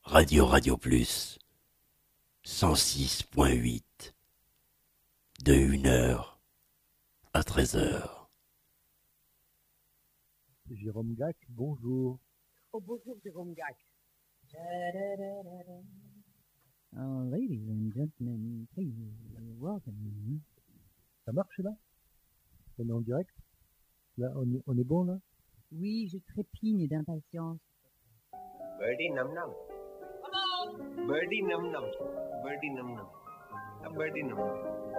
Radio Plus 106.8 de 1h à 13h. Jérôme Gac, bonjour. Oh, bonjour Jérôme Gac. Ladies and gentlemen, please welcome. Ça marche là? On est en direct? Là, on est bon là? Oui, je trépigne d'impatience. Birdie num num. Birdie num num. Birdie num num. A birdie num num.